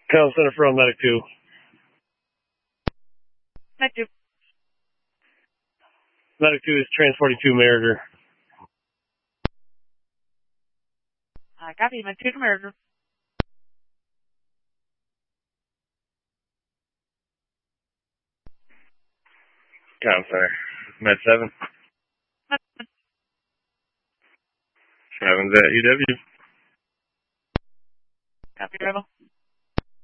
Town Center from Medic 2. Medic 2. Medic 2 is transporting to Merger. Copy, Medic 2 to Merger. Town Center. Med 7. 7's at UW. Copy, Rebel.